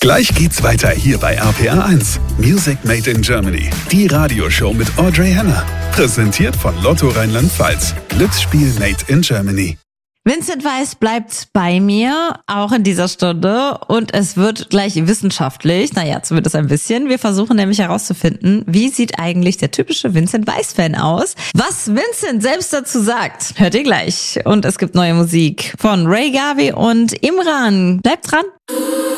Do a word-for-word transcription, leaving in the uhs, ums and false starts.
Gleich geht's weiter hier bei R P R eins. Music Made in Germany. Die Radioshow mit Audrey Henner. Präsentiert von Lotto Rheinland-Pfalz. Glücksspiel Made in Germany. Vincent Weiss bleibt bei mir, auch in dieser Stunde, und es wird gleich wissenschaftlich, naja, zumindest ein bisschen. Wir versuchen nämlich herauszufinden, wie sieht eigentlich der typische Vincent Weiss-Fan aus? Was Vincent selbst dazu sagt, hört ihr gleich. Und es gibt neue Musik von Ray Garvey und Imran. Bleibt dran!